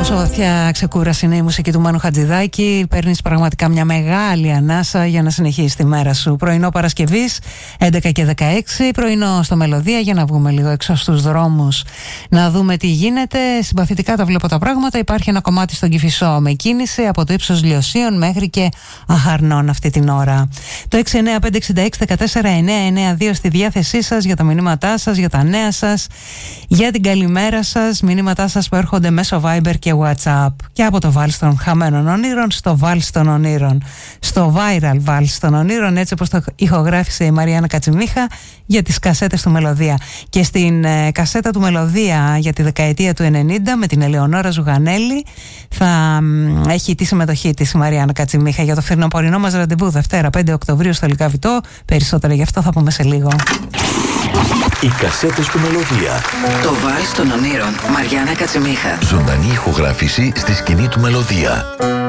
Τόσο βαθιά ξεκούραση είναι η μουσική του Μάνου Χατζηδάκη. Παίρνεις πραγματικά μια μεγάλη ανάσα για να συνεχίσεις τη μέρα σου. Πρωινό Παρασκευής 11 και 16. Πρωινό στο Μελωδία για να βγούμε λίγο έξω στους δρόμους, να δούμε τι γίνεται. Συμπαθητικά τα βλέπω τα πράγματα. Υπάρχει ένα κομμάτι στον Κηφισό με κίνηση από το ύψος Λιωσίων μέχρι και Αχαρνών αυτή την ώρα. Το 69566149992 στη διάθεσή σας για τα μηνύματά σας, για τα νέα σας, για την καλημέρα σας. Μηνύματά σας που έρχονται μέσω Viber και WhatsApp, και από το Βάλς των Χαμένων Ονείρων στο Βάλς των Ονείρων, στο Viral Βάλς των Ονείρων, έτσι όπως το ηχογράφησε η Μαριάννα Κατσιμίχα για τις κασέτες του Μελωδία. Και στην κασέτα του Μελωδία για τη δεκαετία του 90 με την Ελεονόρα Ζουγανέλη θα έχει τη συμμετοχή της η Μαριάννα Κατσιμίχα για το φθινοπορεινό μας ραντεβού Δευτέρα 5 Οκτωβρίου στο Λυκαβητό. Περισσότερα γι' αυτό θα πούμε σε λίγο. Οι κασέτες του Μελωδία. Το Βάλς των Ονείρων, Μαριάννα Κατσιμίχα. Ζωντανή ηχογράφηση στη σκηνή του Μελωδία.